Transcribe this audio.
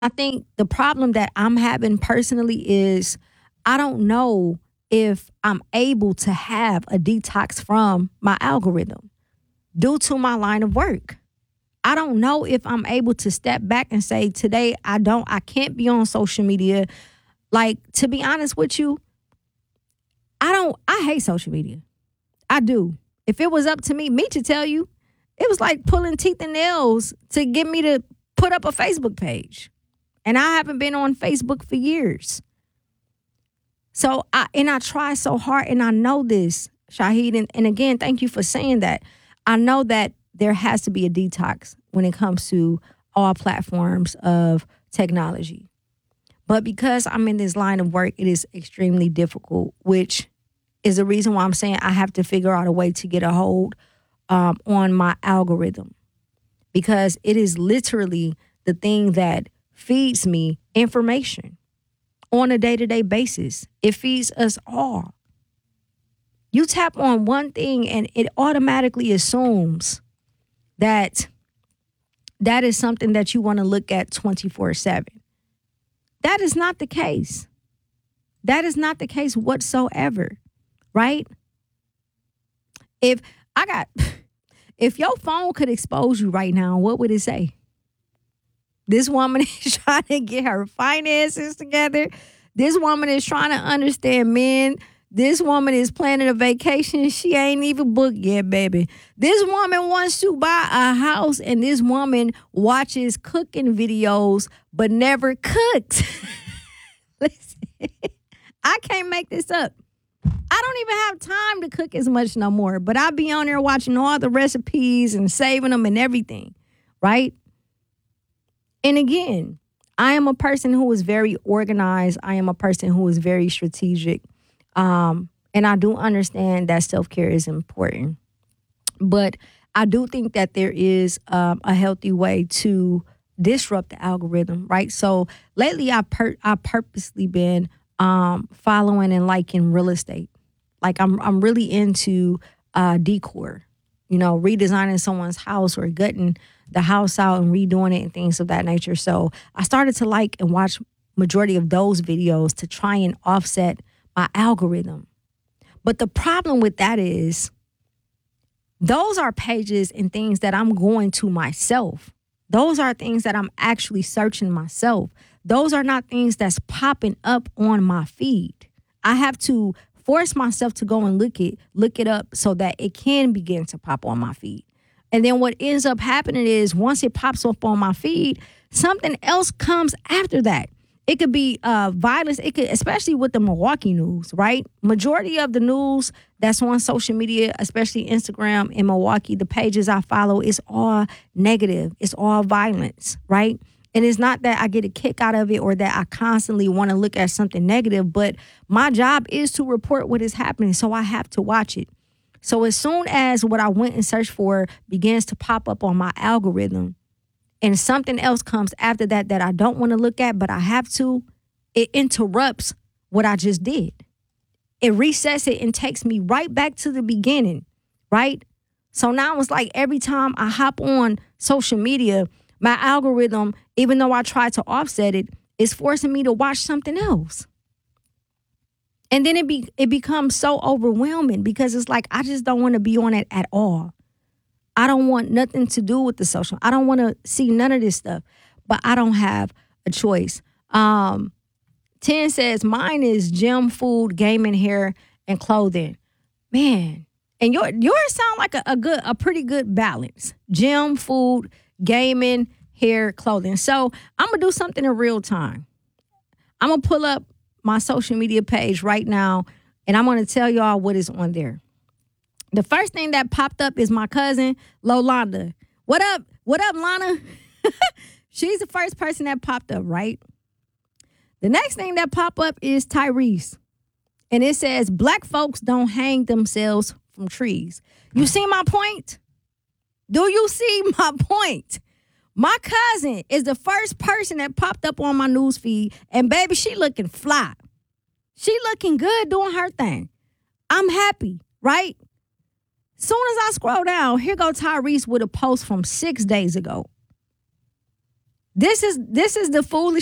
I think the problem that I'm having personally is I don't know if I'm able to have a detox from my algorithm due to my line of work. I don't know if I'm able to step back and say today I can't be on social media. Like, to be honest with you, I hate social media. I do. If it was up to me to tell you, it was like pulling teeth and nails to get me to put up a Facebook page. And I haven't been on Facebook for years. So I try so hard, and I know this, Shahid, and again, thank you for saying that. I know that there has to be a detox when it comes to all platforms of technology. But because I'm in this line of work, it is extremely difficult, which is the reason why I'm saying I have to figure out a way to get a hold on my algorithm, because it is literally the thing that feeds me information on a day-to-day basis. It feeds us all. You tap on one thing and it automatically assumes that that is something that you want to look at 24/7. That is not the case. That is not the case whatsoever, right? If I got, if your phone could expose you right now, what would it say? This woman is trying to get her finances together. This woman is trying to understand men. This woman is planning a vacation she ain't even booked yet, baby. This woman wants to buy a house, and this woman watches cooking videos but never cooks. Listen, I can't make this up. I don't even have time to cook as much no more, but I be on there watching all the recipes and saving them and everything, right? And again, I am a person who is very organized. I am a person who is very strategic. And I do understand that self-care is important. But I do think that there is a healthy way to disrupt the algorithm, right? So lately I purposely been following and liking real estate. Like I'm really into decor, redesigning someone's house or gutting the house out and redoing it and things of that nature. So I started to like and watch majority of those videos to try and offset my algorithm. But the problem with that is those are pages and things that I'm going to myself. Those are things that I'm actually searching myself. Those are not things that's popping up on my feed. I have to force myself to go and look it up so that it can begin to pop on my feed. And then what ends up happening is once it pops up on my feed, something else comes after that. It could be violence. It could, especially with the Milwaukee news, right? Majority of the news that's on social media, especially Instagram in Milwaukee, the pages I follow is all negative. It's all violence, right? And it's not that I get a kick out of it or that I constantly want to look at something negative, but my job is to report what is happening, so I have to watch it. So as soon as what I went and searched for begins to pop up on my algorithm and something else comes after that I don't want to look at, but I have to, it interrupts what I just did. It resets it and takes me right back to the beginning, right? So now it's like every time I hop on social media, my algorithm, even though I try to offset it, is forcing me to watch something else. And then it becomes so overwhelming because it's like I just don't want to be on it at all. I don't want nothing to do with the social. I don't want to see none of this stuff, but I don't have a choice. 10 says, mine is gym, food, gaming, hair, and clothing. Man, and yours sound like a pretty good balance. Gym, food, gaming, hair, clothing. So I'm going to do something in real time. I'm going to pull up my social media page right now, and I'm going to tell y'all what is on there. The first thing that popped up is my cousin, Lolanda. What up? What up, Lana? She's the first person that popped up, right? The next thing that popped up is Tyrese. And it says, Black folks don't hang themselves from trees. You see my point? Do you see my point? My cousin is the first person that popped up on my news feed, and baby, she looking fly. She looking good doing her thing. I'm happy, right? Soon as I scroll down, here go Tyrese with a post from 6 days ago. This is the foolish